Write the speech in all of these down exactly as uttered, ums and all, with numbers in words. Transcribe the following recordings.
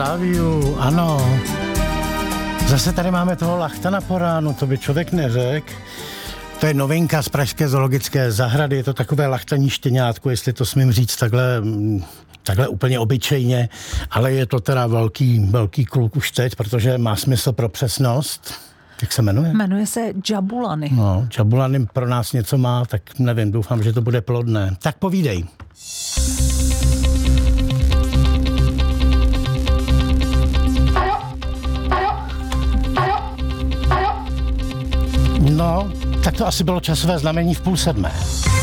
Zdravíju, ano. Zase tady máme toho lachtana po ránu, to by člověk neřekl. To je novinka z pražské zoologické zahrady, je to takové lachtaní štěňátko, jestli to smím říct takhle, takhle úplně obyčejně, ale je to teda velký, velký kluk už teď, protože má smysl pro přesnost. Jak se jmenuje? Jmenuje se Jabulani. No, Jabulani pro nás něco má, tak nevím, doufám, že to bude plodné. Tak povídej. No, tak to asi bylo časové znamení v půl sedmé.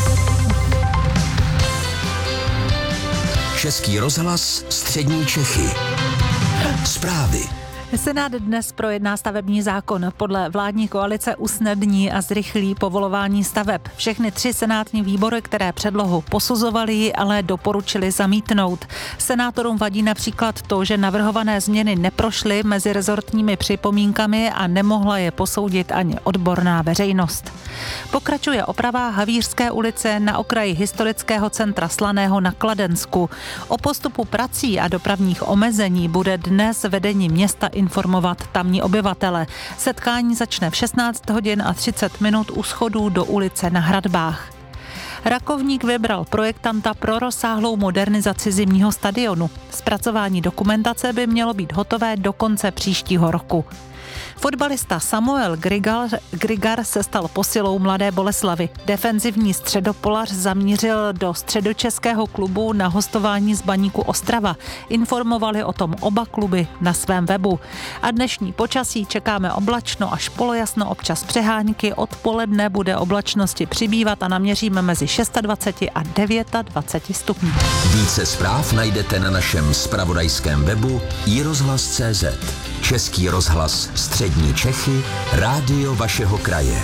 Český rozhlas, střední Čechy. Zprávy. Senát dnes projedná stavební zákon. Podle vládní koalice usnadní a zrychlí povolování staveb. Všechny tři senátní výbory, které předlohu posuzovaly, ale doporučili zamítnout. Senátorům vadí například to, že navrhované změny neprošly mezi rezortními připomínkami a nemohla je posoudit ani odborná veřejnost. Pokračuje oprava Havířské ulice na okraji historického centra Slaného na Kladensku. O postupu prací a dopravních omezení bude dnes vedení města informovat tamní obyvatele. Setkání začne v šestnáct hodin a třicet minut u schodů do ulice na Hradbách. Rakovník vybral projektanta pro rozsáhlou modernizaci zimního stadionu. Zpracování dokumentace by mělo být hotové do konce příštího roku. Fotbalista Samuel Grigar, Grigar se stal posilou Mladé Boleslavi. Defenzivní středopolař zamířil do středočeského klubu na hostování z Baníku Ostrava. Informovali o tom oba kluby na svém webu. A dnešní počasí čekáme oblačno až polojasno, občas přehánky. Odpoledne bude oblačnosti přibývat a naměříme mezi dvacet šest a dvacet devět stupňů. Více zpráv najdete na našem zpravodajském webu i rozhlas tečka cé zet. Český rozhlas, střední Čechy, rádio vašeho kraje.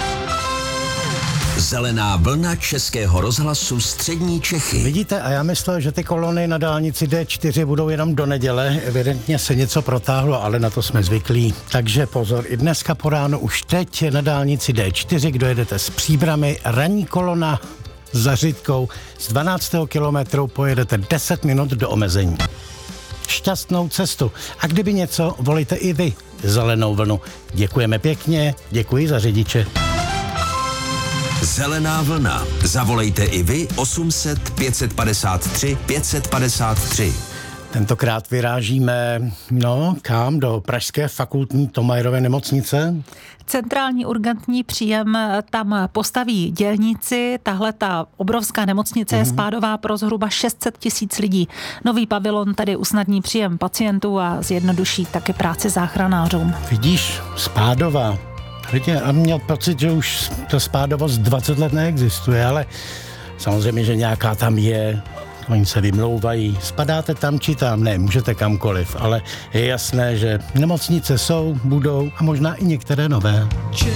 Zelená vlna Českého rozhlasu, střední Čechy. Vidíte, a já myslel, že ty kolony na dálnici dé čtyři budou jenom do neděle. Evidentně se něco protáhlo, ale na to jsme zvyklí. Takže pozor, i dneska po ránu už teď na dálnici dé čtyři, kdo jedete s Příbrami, ranní kolona za Řitkou z dvanáctého kilometru pojedete deset minut do omezení. Šťastnou cestu. A kdyby něco, volejte i vy Zelenou vlnu. Děkujeme pěkně, děkuji za řidiče. Zelená vlna. Zavolejte i vy osm set pět padesát tři pět padesát tři. Tentokrát vyrážíme, no, kam? Do pražské fakultní Thomayerové nemocnice? Centrální urgentní příjem tam postaví dělníci. Tahle ta obrovská nemocnice je spádová pro zhruba šest set tisíc lidí. Nový pavilon tady usnadní příjem pacientů a zjednoduší taky práci záchranářům. Vidíš, spádová. A měl pocit, že už to spádovost dvacet let neexistuje, ale samozřejmě, že nějaká tam je. Oni se vymlouvají. Spadáte tam či tam? Ne, můžete kamkoliv, ale je jasné, že nemocnice jsou, budou a možná i některé nové.